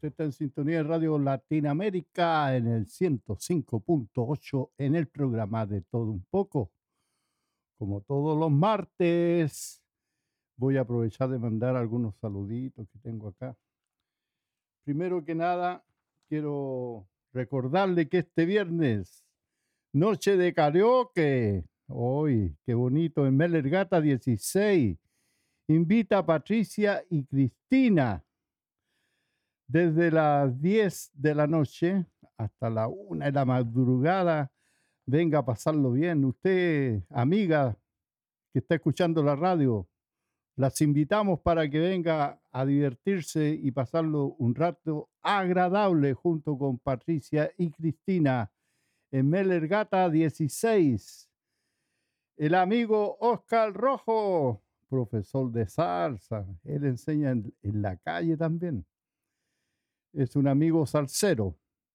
está en sintonía de Radio Latinoamérica en el 105.8 en el programa de Todo un poco. Como todos los martes, voy a aprovechar de mandar algunos saluditos que tengo acá. Primero que nada, quiero recordarle que este viernes, noche de karaoke, hoy, qué bonito, en Melergata 16, invita a Patricia y Cristina desde las 10 de la noche hasta la 1 de la madrugada. Venga a pasarlo bien. Usted, amiga que está escuchando la radio, las invitamos para que venga a divertirse y pasarlo un rato agradable junto con Patricia y Cristina en Melergata 16. El amigo Oscar Rojo, profesor de salsa, él enseña en la calle también. Es un amigo salsero.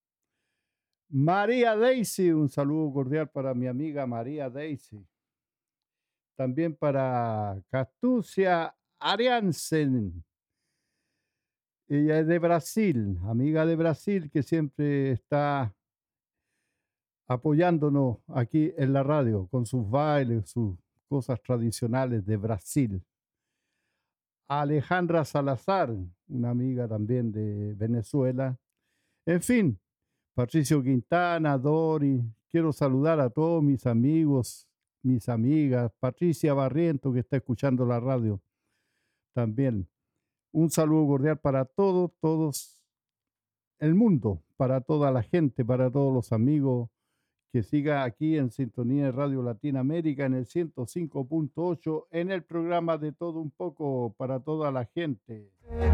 María Daisy, un saludo cordial para mi amiga María Daisy. También para Castucia Ariansen. Ella es de Brasil, amiga de Brasil, que siempre está apoyándonos aquí en la radio con sus bailes, sus cosas tradicionales de Brasil. Alejandra Salazar, una amiga también de Venezuela. En fin, Patricio Quintana, Dori, quiero saludar a todos mis amigos, mis amigas, Patricia Barriento que está escuchando la radio también. Un saludo cordial para todos el mundo, para toda la gente, para todos los amigos que siga aquí en sintonía de Radio Latinoamérica en el 105.8 en el programa de Todo un poco para toda la gente.